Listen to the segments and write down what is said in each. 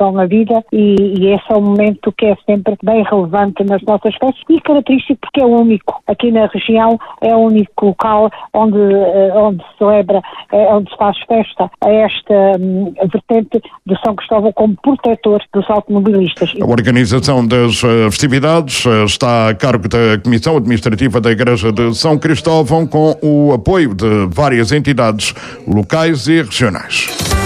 dão a vida, e esse é um momento que é sempre bem relevante nas nossas festas e característico porque é único. Aqui na região é o único local onde se celebra, onde se faz festa a esta vertente de São Cristóvão como protetor dos automobilistas. A organização das festividades está a cargo da Comissão Administrativa da Igreja de São Cristóvão, com o apoio de várias entidades locais e regionais.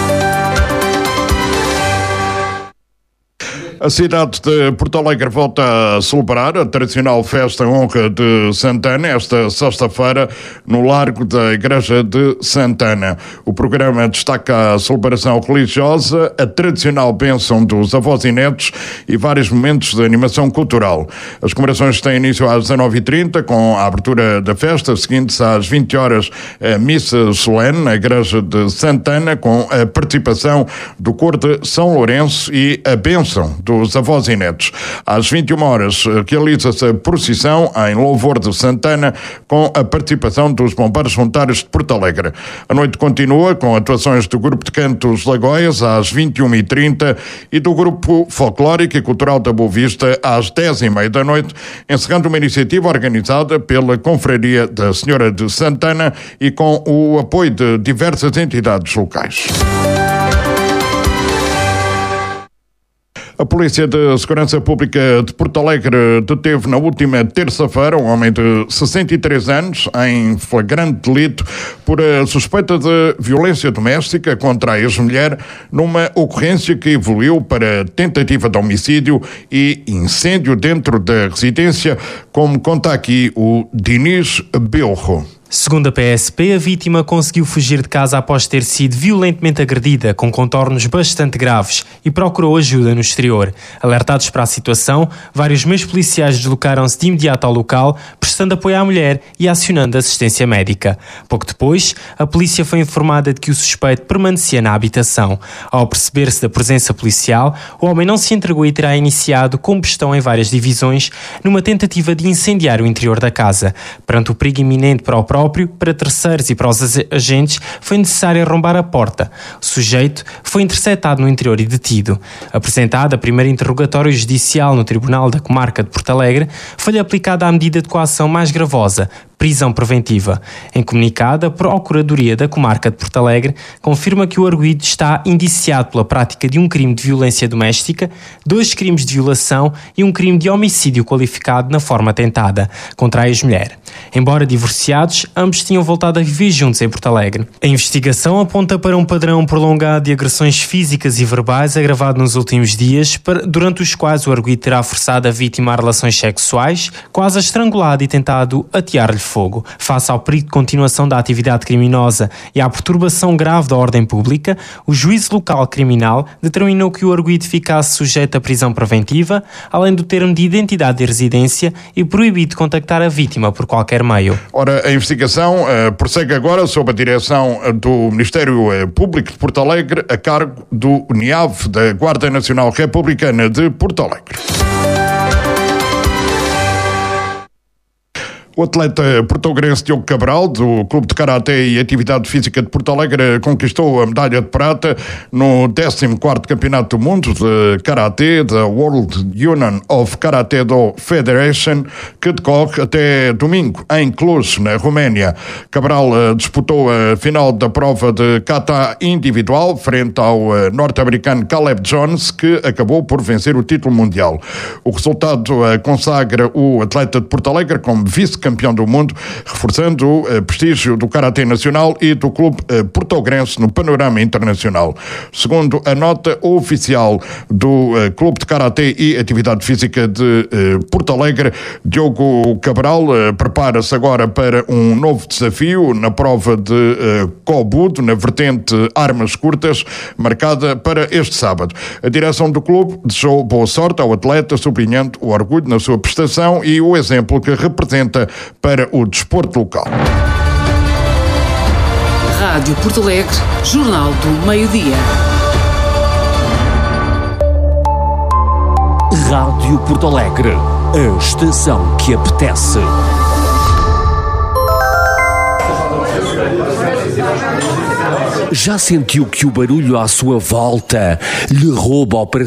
A cidade de Porto Alegre volta a celebrar a tradicional festa em honra de Santana esta sexta-feira no Largo da Igreja de Santana. O programa destaca a celebração religiosa, a tradicional bênção dos avós e netos e vários momentos de animação cultural. As comemorações têm início às 19h30 com a abertura da festa, seguindo-se às 20 horas a missa solene na Igreja de Santana, com a participação do coro de São Lourenço e a bênção dos avós e netos. Às 21 horas realiza-se a procissão em louvor de Santana, com a participação dos bombeiros voluntários de Porto Alegre. A noite continua com atuações do grupo de cantos Lagoias às 21h30 e do grupo folclórico e cultural da Boa Vista às 10h30 da noite, encerrando uma iniciativa organizada pela Confraria da Senhora de Santana e com o apoio de diversas entidades locais. A Polícia de Segurança Pública de Porto Alegre deteve na última terça-feira um homem de 63 anos em flagrante delito por suspeita de violência doméstica contra a ex-mulher, numa ocorrência que evoluiu para tentativa de homicídio e incêndio dentro da residência, como conta aqui o Diniz Belro. Segundo a PSP, a vítima conseguiu fugir de casa após ter sido violentamente agredida, com contornos bastante graves, e procurou ajuda no exterior. Alertados para a situação, vários meios policiais deslocaram-se de imediato ao local, prestando apoio à mulher e acionando assistência médica. Pouco depois, a polícia foi informada de que o suspeito permanecia na habitação. Ao perceber-se da presença policial, o homem não se entregou e terá iniciado combustão em várias divisões, numa tentativa de incendiar o interior da casa. Perante o perigo iminente para o próprio, para terceiros e para os agentes, foi necessário arrombar a porta. O sujeito foi interceptado no interior e detido. Apresentado a primeiro interrogatório judicial no Tribunal da Comarca de Porto Alegre, foi-lhe aplicada a medida de coação mais gravosa, prisão preventiva. Em comunicado, a Procuradoria da Comarca de Porto Alegre confirma que o arguido está indiciado pela prática de um crime de violência doméstica, 2 crimes de violação e um crime de homicídio qualificado na forma tentada contra a ex-mulher. Embora divorciados, ambos tinham voltado a viver juntos em Porto Alegre. A investigação aponta para um padrão prolongado de agressões físicas e verbais agravado nos últimos dias, durante os quais o arguido terá forçado a vítima a relações sexuais, quase a estrangulado e tentado atear-lhe fogo. Face ao perigo de continuação da atividade criminosa e à perturbação grave da ordem pública, o juízo local criminal determinou que o arguido ficasse sujeito à prisão preventiva, além do termo de identidade e residência, e proibido de contactar a vítima por qualquer meio. Ora, a investigação prossegue agora sob a direção do Ministério Público de Porto Alegre, a cargo do NIAV, da Guarda Nacional Republicana de Porto Alegre. O atleta portuguesense Diogo Cabral, do Clube de Karaté e Atividade Física de Porto Alegre, conquistou a medalha de prata no 14º Campeonato do Mundo de Karaté da World Union of Karate Do Federation, que decorre até domingo em Cluj, na Roménia. Cabral disputou a final da prova de kata individual frente ao norte-americano Caleb Jones, que acabou por vencer o título mundial. O resultado consagra o atleta de Porto Alegre como vice-campeão do mundo, reforçando o prestígio do Karaté Nacional e do clube portuguesense no panorama internacional. Segundo a nota oficial do Clube de Karaté e Atividade Física de Porto Alegre, Diogo Cabral prepara-se agora para um novo desafio na prova de Kobudo, na vertente armas curtas, marcada para este sábado. A direção do clube desejou boa sorte ao atleta, sublinhando o orgulho na sua prestação e o exemplo que representa para o desporto local. Rádio Porto Alegre, Jornal do Meio-Dia. Rádio Porto Alegre, a estação que apetece. Já sentiu que o barulho à sua volta lhe rouba ao